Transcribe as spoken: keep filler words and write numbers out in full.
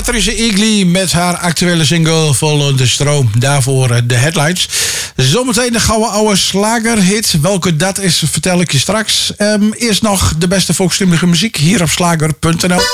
Patricia Egli met haar actuele single Vol de Stroom. Daarvoor de headlines. Zometeen de gouden oude slagerhit. Welke dat is, vertel ik je straks. Um, eerst nog de beste volksstimmige muziek hier op slager punt n l.